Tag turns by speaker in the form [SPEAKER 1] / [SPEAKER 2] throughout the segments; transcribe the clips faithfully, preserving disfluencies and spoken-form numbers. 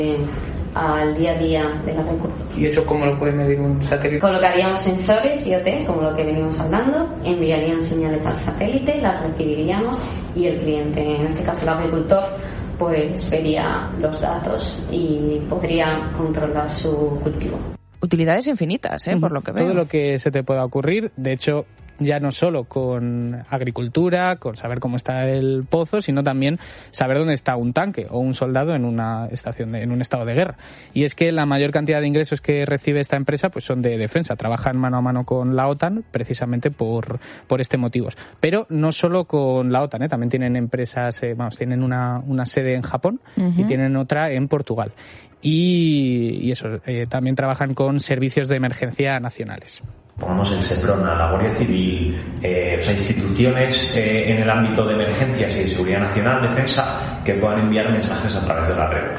[SPEAKER 1] al día a día del agricultor.
[SPEAKER 2] ¿Y eso cómo lo puede medir un satélite?
[SPEAKER 1] Colocaríamos sensores I O T, como lo que venimos hablando, enviarían señales al satélite, las recibiríamos y el cliente, en este caso el agricultor, pues vería los datos y podría controlar su cultivo.
[SPEAKER 3] Utilidades infinitas, ¿eh? Por lo que veo.
[SPEAKER 2] Todo lo que se te pueda ocurrir, de hecho, ya no solo con agricultura, con saber cómo está el pozo, sino también saber dónde está un tanque o un soldado en una estación de, en un estado de guerra. Y es que la mayor cantidad de ingresos que recibe esta empresa pues son de defensa. Trabajan mano a mano con la OTAN precisamente por, por este motivo. Pero no solo con la OTAN, ¿eh? También tienen empresas, eh, vamos, tienen una, una sede en Japón uh-huh. y tienen otra en Portugal. Y, y eso, eh, también trabajan con servicios de emergencia nacionales.
[SPEAKER 4] Pongamos el SEPRONA, la Guardia Civil, eh, o sea, instituciones eh, en el ámbito de emergencias y de seguridad nacional, defensa, que puedan enviar mensajes a través de la red.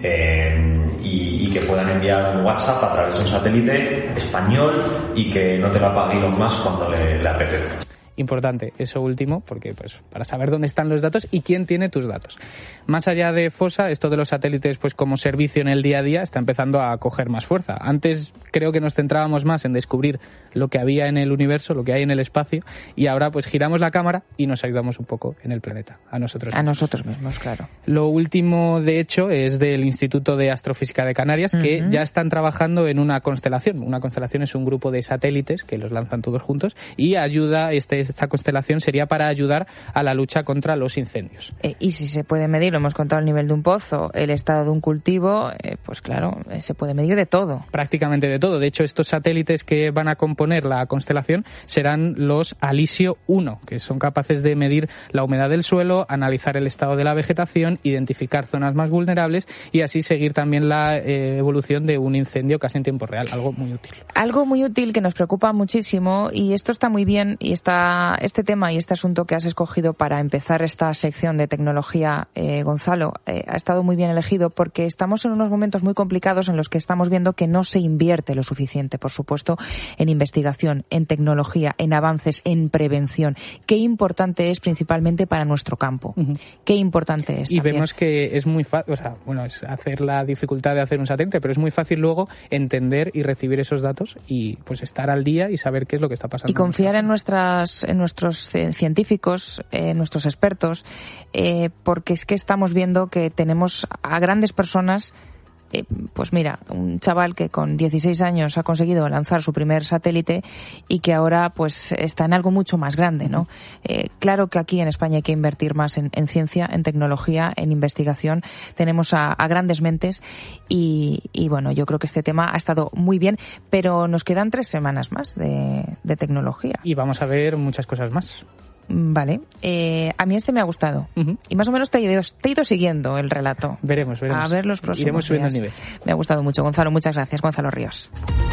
[SPEAKER 4] Eh, y, y que puedan enviar un WhatsApp a través de un satélite español y que no te lo apague Elon Musk cuando le, le apetezca.
[SPEAKER 2] Importante eso último, porque pues para saber dónde están los datos y quién tiene tus datos. Más allá de FOSA, esto de los satélites pues como servicio en el día a día está empezando a coger más fuerza. Antes creo que nos centrábamos más en descubrir lo que había en el universo, lo que hay en el espacio, y ahora pues giramos la cámara y nos ayudamos un poco en el planeta, a nosotros mismos.
[SPEAKER 3] A nosotros mismos, claro.
[SPEAKER 2] Lo último, de hecho, es del Instituto de Astrofísica de Canarias, que uh-huh. ya están trabajando en una constelación. Una constelación es un grupo de satélites que los lanzan todos juntos y ayuda, este, esta constelación sería para ayudar a la lucha contra los incendios.
[SPEAKER 3] Eh, y si se puede medir, lo hemos contado, el nivel de un pozo, el estado de un cultivo, eh, pues claro, eh, se puede medir de todo.
[SPEAKER 2] Prácticamente de todo. De hecho, estos satélites que van a componer la constelación serán los Alisio uno, que son capaces de medir la humedad del suelo, analizar el estado de la vegetación, identificar zonas más vulnerables y así seguir también la eh, evolución de un incendio casi en tiempo real. Algo muy útil.
[SPEAKER 3] Algo muy útil que nos preocupa muchísimo, y esto está muy bien, y está este tema y este asunto que has escogido para empezar esta sección de tecnología, eh, Gonzalo, eh, ha estado muy bien elegido porque estamos en unos momentos muy complicados en los que estamos viendo que no se invierte lo suficiente, por supuesto, en investigación, en tecnología, en avances, en prevención. Qué importante es principalmente para nuestro campo. Uh-huh. Qué importante es.
[SPEAKER 2] Y
[SPEAKER 3] también.
[SPEAKER 2] Vemos que es muy fácil, o sea, bueno, es hacer la dificultad de hacer un satélite, pero es muy fácil luego entender y recibir esos datos y pues estar al día y saber qué es lo que está pasando.
[SPEAKER 3] Y confiar en nuestras, en nuestros científicos, en nuestros expertos, eh, porque es que estamos viendo que tenemos a grandes personas. Eh, pues mira, un chaval que con dieciséis años ha conseguido lanzar su primer satélite y que ahora pues está en algo mucho más grande, ¿no? Eh, claro que aquí en España hay que invertir más en, en ciencia, en tecnología, en investigación. Tenemos a, a grandes mentes y, y bueno, yo creo que este tema ha estado muy bien, pero nos quedan tres semanas más de, de tecnología.
[SPEAKER 2] Y vamos a ver muchas cosas más.
[SPEAKER 3] Vale, eh, a mí este me ha gustado uh-huh. y más o menos te he, ido, te he ido siguiendo el relato.
[SPEAKER 2] Veremos, veremos.
[SPEAKER 3] A ver los próximos
[SPEAKER 2] Iremos subiendo
[SPEAKER 3] días.
[SPEAKER 2] el nivel.
[SPEAKER 3] Me ha gustado mucho, Gonzalo, muchas gracias. Gonzalo Ríos.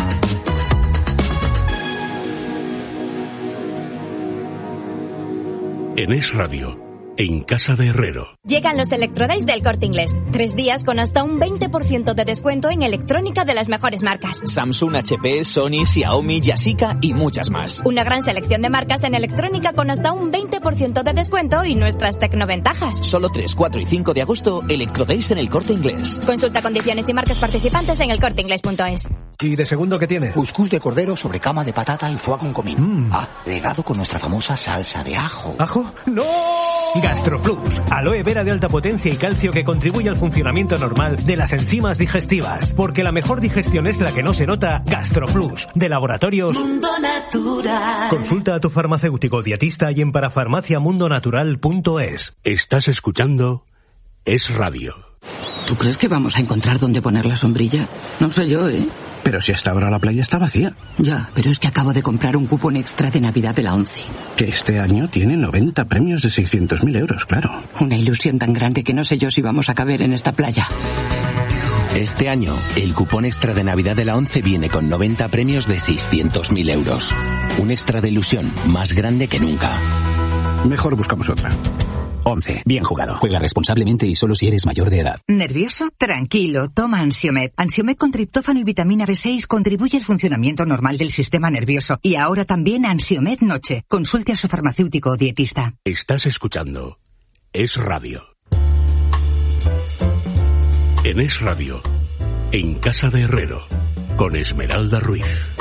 [SPEAKER 5] En Es Radio, en Casa de Herrero.
[SPEAKER 6] Llegan los Electrodays del Corte Inglés. Tres días con hasta un veinte por ciento de descuento en electrónica de las mejores marcas.
[SPEAKER 7] Samsung, H P, Sony, Xiaomi, Yashica y muchas más.
[SPEAKER 6] Una gran selección de marcas en electrónica con hasta un veinte por ciento de descuento y nuestras tecnoventajas.
[SPEAKER 7] Solo tres, cuatro y cinco de agosto, Electrodays en el Corte Inglés.
[SPEAKER 6] Consulta condiciones y marcas participantes en el corte inglés punto es.
[SPEAKER 8] ¿Y de segundo qué tiene?
[SPEAKER 9] Cuscús de cordero sobre cama de patata y foie con comino. Mm. Ah, regado con nuestra famosa salsa de ajo.
[SPEAKER 8] ¿Ajo? ¡No! GastroPlus, aloe vera de alta potencia y calcio que contribuye al funcionamiento normal de las enzimas digestivas. Porque la mejor digestión es la que no se nota. GastroPlus, de Laboratorios
[SPEAKER 10] Mundo Natural.
[SPEAKER 8] Consulta a tu farmacéutico dietista y en parafarmacia mundo natural punto es.
[SPEAKER 5] Estás escuchando Es Radio.
[SPEAKER 11] ¿Tú crees que vamos a encontrar dónde poner la sombrilla? No sé yo, ¿eh?
[SPEAKER 12] Pero si hasta ahora la playa está vacía.
[SPEAKER 11] Ya, pero es que acabo de comprar un cupón extra de Navidad de la ONCE.
[SPEAKER 12] Que este año tiene noventa premios de seiscientos mil euros, claro.
[SPEAKER 11] Una ilusión tan grande que no sé yo si vamos a caber en esta playa.
[SPEAKER 7] Este año, el cupón extra de Navidad de la ONCE viene con noventa premios de seiscientos mil euros. Un extra de ilusión más grande que nunca.
[SPEAKER 12] Mejor buscamos otra.
[SPEAKER 13] once. Bien jugado. Juega responsablemente y solo si eres mayor de edad.
[SPEAKER 14] ¿Nervioso? Tranquilo, toma Ansiomed. Ansiomed con triptófano y vitamina B seis contribuye al funcionamiento normal del sistema nervioso. Y ahora también Ansiomed Noche. Consulte a su farmacéutico o dietista.
[SPEAKER 5] Estás escuchando Es Radio. En Es Radio, en Casa de Herrero, con Esmeralda Ruiz.